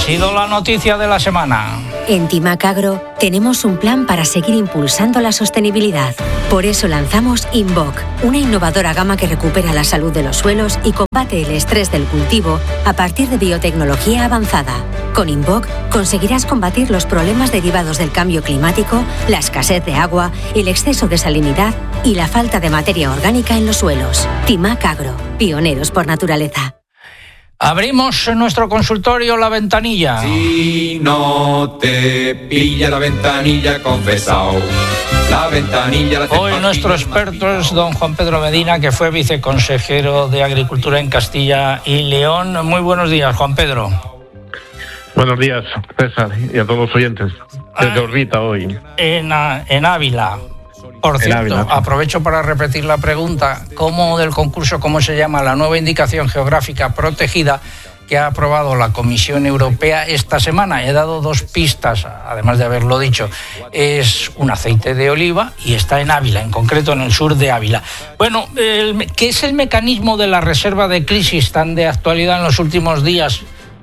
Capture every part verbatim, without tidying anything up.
sido la noticia de la semana. En Timac Agro tenemos un plan para seguir impulsando la sostenibilidad. Por eso lanzamos Invoc, una innovadora gama que recupera la salud de los suelos y combate el estrés del cultivo a partir de biotecnología avanzada. Con Invoc conseguirás combatir los problemas derivados del cambio climático, la escasez de agua, el exceso de salinidad y la falta de materia orgánica en los suelos. Timac Agro, pioneros por naturaleza. Abrimos nuestro consultorio La Ventanilla. Si no te pilla la ventanilla, confesao. La ventanilla. La Hoy nuestro experto es don Juan Pedro Medina, que fue viceconsejero de Agricultura en Castilla y León. Muy buenos días, Juan Pedro. Buenos días, César, y a todos los oyentes. Desde ah, Orbita hoy. En, en Ávila. Por cierto, Ávila, sí. Aprovecho para repetir la pregunta. ¿Cómo del concurso, cómo se llama la nueva indicación geográfica protegida que ha aprobado la Comisión Europea esta semana? He dado dos pistas, además de haberlo dicho. Es un aceite de oliva y está en Ávila, en concreto en el sur de Ávila. Bueno, el, ¿qué es el mecanismo de la reserva de crisis tan de actualidad en los últimos días?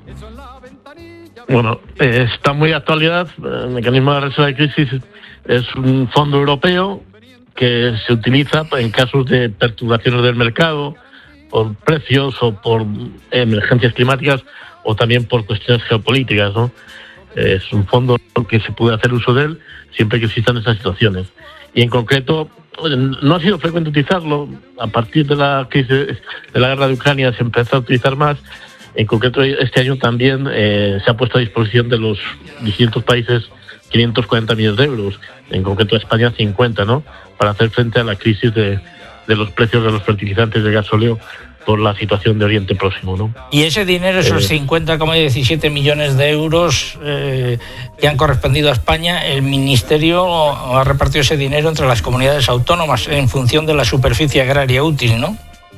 Bueno, eh, está muy de actualidad. El mecanismo de la reserva de crisis es un fondo europeo que se utiliza en casos de perturbaciones del mercado, por precios o por emergencias climáticas o también por cuestiones geopolíticas, ¿no? Es un fondo que se puede hacer uso de él siempre que existan esas situaciones. Y en concreto, no ha sido frecuente utilizarlo. A partir de la crisis de la guerra de Ucrania se empezó a utilizar más. En concreto, este año también eh, se ha puesto a disposición de los distintos países quinientos cuarenta millones de euros, en concreto España cincuenta, ¿no? Para hacer frente a la crisis de, de los precios de los fertilizantes de gasóleo por la situación de Oriente Próximo, ¿no? Y ese dinero, esos eh, cincuenta coma diecisiete millones de euros eh, que han correspondido a España, el Ministerio ha repartido ese dinero entre las comunidades autónomas en función de la superficie agraria útil, ¿no?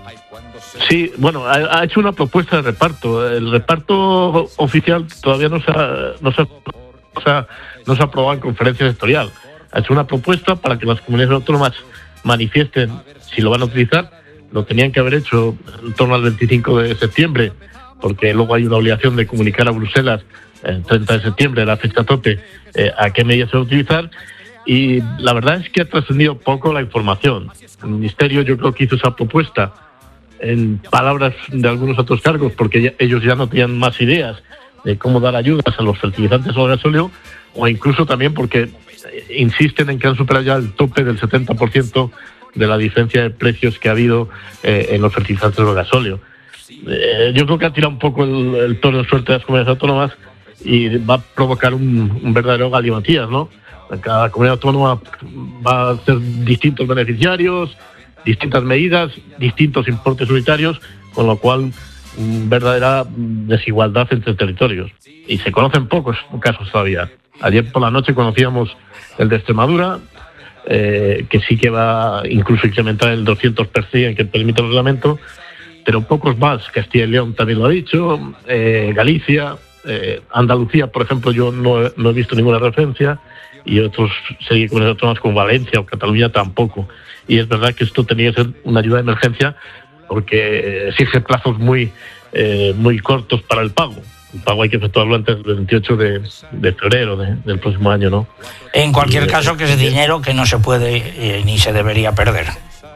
Sí, bueno, ha, ha hecho una propuesta de reparto. El reparto oficial todavía no se ha, no se ha, no se ha, no se ha aprobado en conferencia sectorial. Ha hecho una propuesta para que las comunidades autónomas manifiesten si lo van a utilizar. Lo tenían que haber hecho en torno al veinticinco de septiembre, porque luego hay una obligación de comunicar a Bruselas el treinta de septiembre, la fecha tope, eh, a qué medidas se va a utilizar. Y la verdad es que ha trascendido poco la información. El Ministerio, yo creo que hizo esa propuesta en palabras de algunos otros cargos, porque ya, ellos ya no tenían más ideas de cómo dar ayudas a los fertilizantes o al gasóleo, o incluso también porque insisten en que han superado ya el tope del setenta por ciento de la diferencia de precios que ha habido eh, en los fertilizantes o el gasóleo. Eh, yo creo que ha tirado un poco el, el tono de suerte de las comunidades autónomas y va a provocar un, un verdadero galimatías, ¿no? Cada comunidad autónoma va a ser distintos beneficiarios, distintas medidas, distintos importes unitarios, con lo cual verdadera desigualdad entre territorios. Y se conocen pocos casos todavía. Ayer por la noche conocíamos el de Extremadura, eh, que sí que va incluso a incrementar el doscientos por ciento que permite el reglamento, pero pocos más. Castilla y León también lo ha dicho, eh, Galicia, eh, Andalucía, por ejemplo, yo no, no he visto ninguna referencia, y otros series comunidades autónomas como Valencia o Cataluña tampoco. Y es verdad que esto tenía que ser una ayuda de emergencia porque exige plazos muy eh, muy cortos para el pago. El pago hay que efectuarlo antes del veintiocho de febrero de, del próximo año, ¿no? En cualquier y, caso, que es dinero que no se puede eh, ni se debería perder.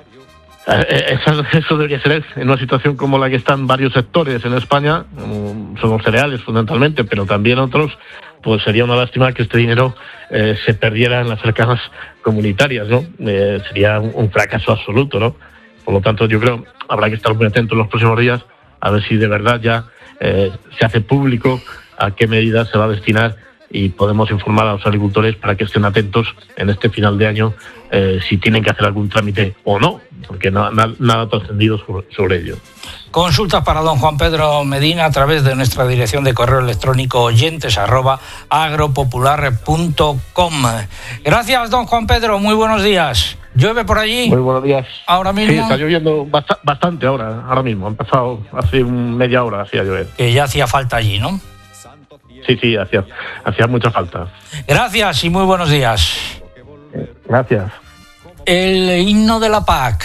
Eh, eso, eso debería ser en una situación como la que están varios sectores en España, son los cereales fundamentalmente, pero también otros. Pues sería una lástima que este dinero eh, se perdiera en las cercanas comunitarias, ¿no? Eh, sería un, un fracaso absoluto, ¿no? Por lo tanto, yo creo que habrá que estar muy atentos en los próximos días a ver si de verdad ya eh, se hace público a qué medidas se va a destinar y podemos informar a los agricultores para que estén atentos en este final de año eh, si tienen que hacer algún trámite o no, porque no, na, nada ha trascendido sobre, sobre ello. Consultas para don Juan Pedro Medina a través de nuestra dirección de correo electrónico oyentes arroba agropopular punto com. Gracias, don Juan Pedro, muy buenos días. ¿Llueve por allí? Muy buenos días. ¿Ahora mismo? Sí, está lloviendo bast- bastante ahora, ahora mismo. Ha empezado hace media hora así a llover. Que ya hacía falta allí, ¿no? Sí, sí, hacía, hacía mucha falta. Gracias y muy buenos días. Gracias. El himno de la P A C.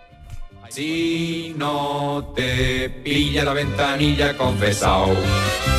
Si no te pilla la ventanilla, confesao.